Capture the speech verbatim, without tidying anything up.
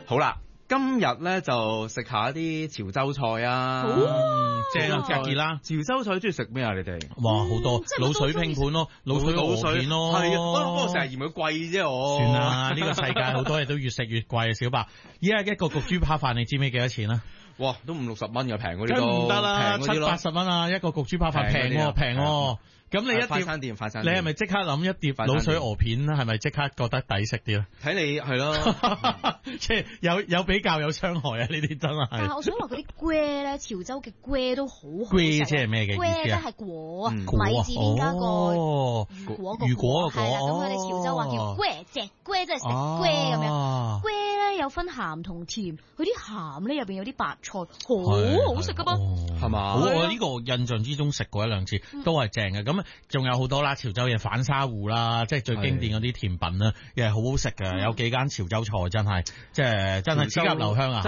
好啦。今日咧就食下啲潮州菜啊， 哦、正啊，吉杰啦！ 潮州菜中意食咩啊？你哋？ 哇，好多滷水拼盤咯，滷水鵝片咯， 係啊，不過成日嫌佢貴啫，我。 算啦，呢、這個世界好多嘢都越食越貴啊，小白。依家一個焗豬扒飯，你知唔知幾多錢啊？ 哇，都五六十蚊嘅，平嗰啲都唔得啦， 七八十蚊啊，一個焗豬扒飯平喎，平喎。咁你一碟快餐店，快餐店， 你係咪即刻諗一碟滷水鵝片咧？係咪即刻覺得抵食啲咧？ 睇你係咯， 即係有有比較有傷害啊！呢啲真係。 但係我想話嗰啲粿咧，潮州嘅粿都好好食。 粿即係咩嘅意思啊？ 粿即係果啊， 米字邊加個哦， 如果如果個係啦，咁佢哋潮州話叫粿，隻粿即係食粿咁樣。粿咧有分鹹同甜，佢啲鹹咧入邊有啲白菜，好好食噶噃， 係嘛？ 我呢個印象之中食過一兩次，都係正嘅。咁仲有好多啦，潮州嘢反沙芋啦，即係最經典嗰啲甜品啦，又係好好食嘅。有幾間潮州菜真係，即係真係指甲留香啊！